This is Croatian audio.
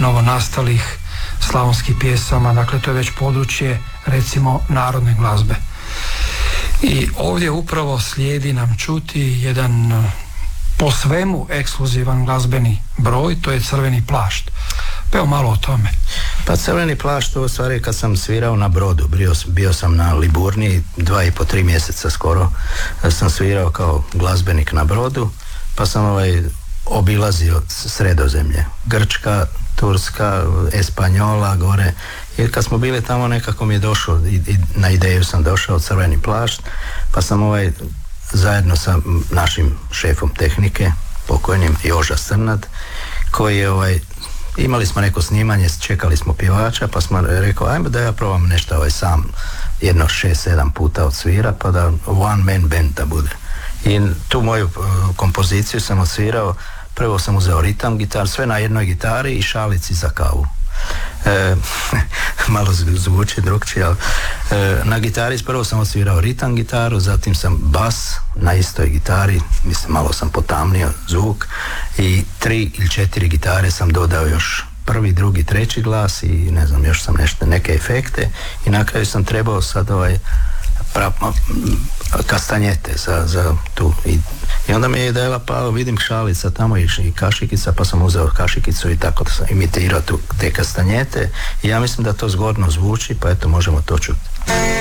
novonastalih slavonskih pjesama, dakle to je već područje recimo narodne glazbe. I ovdje upravo slijedi nam čuti jedan po svemu ekskluzivan glazbeni broj, to je Crveni plašt. Pa evo malo o tome. Pa Crveni plašt, u stvari kad sam svirao na brodu, bio sam na Liburniji 2,5-3 mjeseca skoro, sam svirao kao glazbenik na brodu, pa sam obilazio Sredozemlje, Grčka, Turska, Espanjola, gore, i kad smo bili tamo nekako mi je došlo, i na ideju sam došao Crveni plašt, pa sam zajedno sa našim šefom tehnike, pokojnim Joža Strnad, koji je imali smo neko snimanje, čekali smo pjevača, pa smo rekao, ajmo da ja probam nešto sam jedno 6-7 puta odsvira, pa da one man band da bude. I tu moju kompoziciju sam odsvirao, prvo sam uzeo ritam gitar, sve na jednoj gitari i šalici za kavu. Malo zvuči drukčije, ali na gitari prvo sam odsvirao ritam gitaru, zatim sam bas na istoj gitari, mislim malo sam potamnio zvuk, i 3 ili 4 gitare sam dodao još prvi, drugi, treći glas i ne znam, još sam neke efekte, i na kraju sam trebao sad kastanjete za tu, i onda mi je ideja, pa vidim šalica tamo i kašikica, pa sam uzeo kašikicu i tako sam imitirao te kastanjete, i ja mislim da to zgodno zvuči, pa eto možemo to čuti.